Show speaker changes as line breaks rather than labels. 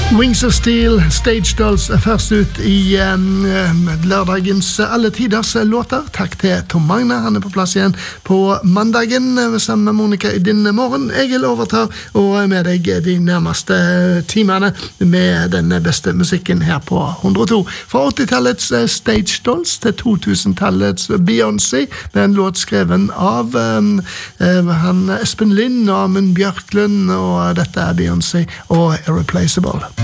Wings of Steel, Stage Dolls først ut I lørdagens alle tiders låter. Takk til Tom Magne, han på plass igjen på mandagen sammen med Monica I din morgen. Egil overtar og med deg de nærmeste timene med den beste musikken her på 102. Fra 80-tallets Stage Dolls til 2000-tallets Beyoncé, med en låt skreven av han Espen Lind og Amund Bjørklund, og dette Beyoncé og Irreplaceable.